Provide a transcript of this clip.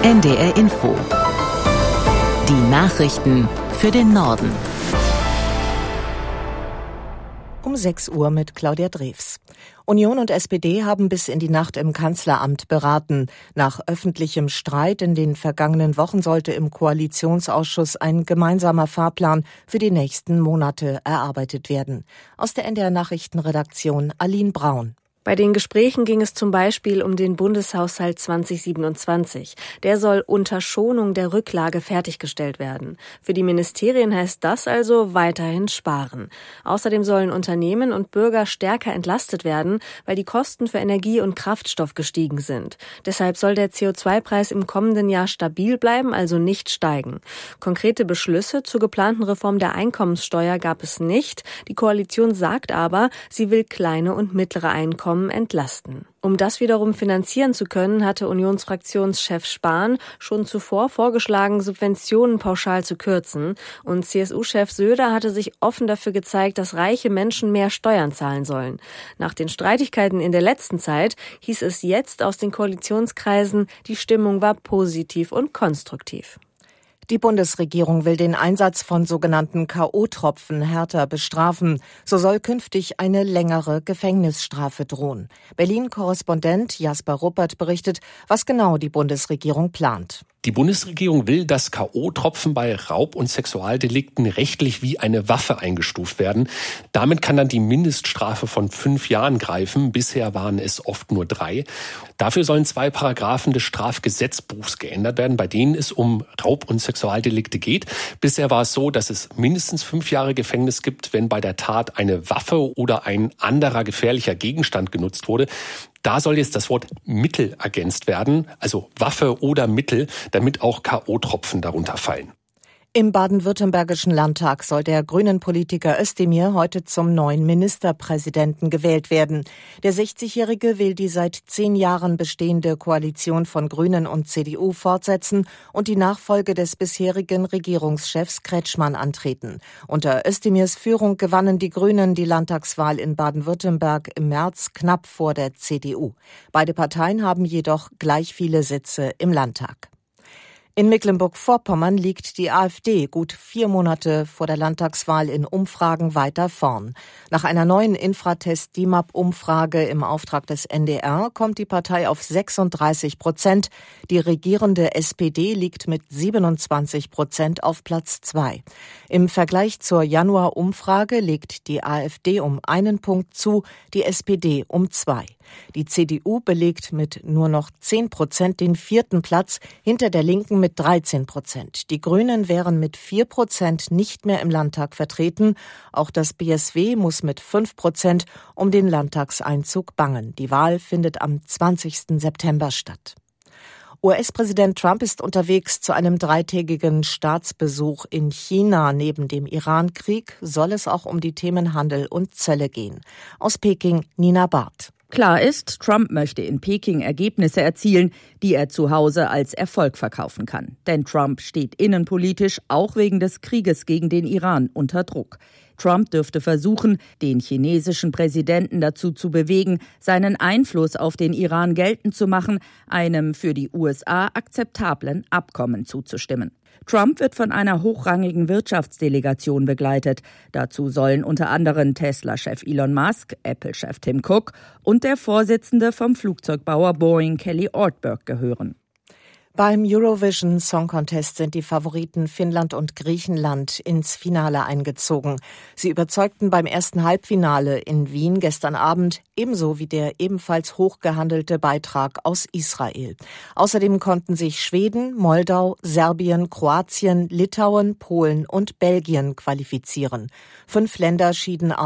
NDR Info. Die Nachrichten für den Norden. Um 6 Uhr mit Claudia Drews. Union und SPD haben bis in die Nacht im Kanzleramt beraten. Nach öffentlichem Streit in den vergangenen Wochen sollte im Koalitionsausschuss ein gemeinsamer Fahrplan für die nächsten Monate erarbeitet werden. Aus der NDR Nachrichtenredaktion Aline Braun. Bei den Gesprächen ging es zum Beispiel um den Bundeshaushalt 2027. Der soll unter Schonung der Rücklage fertiggestellt werden. Für die Ministerien heißt das also weiterhin sparen. Außerdem sollen Unternehmen und Bürger stärker entlastet werden, weil die Kosten für Energie und Kraftstoff gestiegen sind. Deshalb soll der CO2-Preis im kommenden Jahr stabil bleiben, also nicht steigen. Konkrete Beschlüsse zur geplanten Reform der Einkommenssteuer gab es nicht. Die Koalition sagt aber, sie will kleine und mittlere Einkommen entlasten. Um das wiederum finanzieren zu können, hatte Unionsfraktionschef Spahn schon zuvor vorgeschlagen, Subventionen pauschal zu kürzen. Und CSU-Chef Söder hatte sich offen dafür gezeigt, dass reiche Menschen mehr Steuern zahlen sollen. Nach den Streitigkeiten in der letzten Zeit hieß es jetzt aus den Koalitionskreisen, die Stimmung war positiv und konstruktiv. Die Bundesregierung will den Einsatz von sogenannten K.O.-Tropfen härter bestrafen. So soll künftig eine längere Gefängnisstrafe drohen. Berlin-Korrespondent Jasper Ruppert berichtet, was genau die Bundesregierung plant. Die Bundesregierung will, dass K.O.-Tropfen bei Raub- und Sexualdelikten rechtlich wie eine Waffe eingestuft werden. Damit kann dann die Mindeststrafe von 5 Jahren greifen. Bisher waren es oft nur 3. Dafür sollen 2 Paragraphen des Strafgesetzbuchs geändert werden, bei denen es um Raub- und Sexualdelikte geht. Bisher war es so, dass es mindestens 5 Jahre Gefängnis gibt, wenn bei der Tat eine Waffe oder ein anderer gefährlicher Gegenstand genutzt wurde. Da soll jetzt das Wort Mittel ergänzt werden, also Waffe oder Mittel, damit auch K.O.-Tropfen darunter fallen. Im baden-württembergischen Landtag soll der Grünen-Politiker Özdemir heute zum neuen Ministerpräsidenten gewählt werden. Der 60-Jährige will die seit 10 Jahren bestehende Koalition von Grünen und CDU fortsetzen und die Nachfolge des bisherigen Regierungschefs Kretschmann antreten. Unter Özdemirs Führung gewannen die Grünen die Landtagswahl in Baden-Württemberg im März knapp vor der CDU. Beide Parteien haben jedoch gleich viele Sitze im Landtag. In Mecklenburg-Vorpommern liegt die AfD gut 4 Monate vor der Landtagswahl in Umfragen weiter vorn. Nach einer neuen Infratest-DIMAP-Umfrage im Auftrag des NDR kommt die Partei auf 36%. Die regierende SPD liegt mit 27% auf Platz 2. Im Vergleich zur Januar-Umfrage legt die AfD um 1 Punkt zu, die SPD um 2. Die CDU belegt mit nur noch 10% den 4. Platz, hinter der Linken mit 13%. Die Grünen wären mit 4% nicht mehr im Landtag vertreten. Auch das BSW muss mit 5% um den Landtagseinzug bangen. Die Wahl findet am 20. September statt. US-Präsident Trump ist unterwegs zu einem 3-tägigen Staatsbesuch in China. Neben dem Iran-Krieg soll es auch um die Themen Handel und Zölle gehen. Aus Peking Nina Barth. Klar ist, Trump möchte in Peking Ergebnisse erzielen, die er zu Hause als Erfolg verkaufen kann. Denn Trump steht innenpolitisch auch wegen des Krieges gegen den Iran unter Druck. Trump dürfte versuchen, den chinesischen Präsidenten dazu zu bewegen, seinen Einfluss auf den Iran geltend zu machen, einem für die USA akzeptablen Abkommen zuzustimmen. Trump wird von einer hochrangigen Wirtschaftsdelegation begleitet. Dazu sollen unter anderem Tesla-Chef Elon Musk, Apple-Chef Tim Cook und der Vorsitzende vom Flugzeugbauer Boeing Kelly Ortberg gehören. Beim Eurovision Song Contest sind die Favoriten Finnland und Griechenland ins Finale eingezogen. Sie überzeugten beim ersten Halbfinale in Wien gestern Abend, ebenso wie der ebenfalls hochgehandelte Beitrag aus Israel. Außerdem konnten sich Schweden, Moldau, Serbien, Kroatien, Litauen, Polen und Belgien qualifizieren. 5 Länder schieden